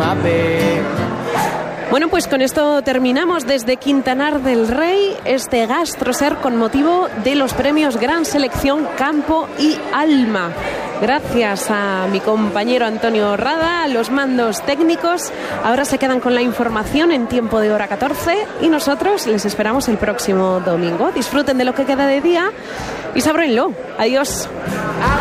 Bueno, pues con esto terminamos desde Quintanar del Rey este GastroSer con motivo de los premios Gran Selección Campo y Alma. Gracias a mi compañero Antonio Rada, a los mandos técnicos. Ahora se quedan con la información en tiempo de hora 14 y nosotros les esperamos el próximo domingo. Disfruten de lo que queda de día y sábrenlo. Adiós.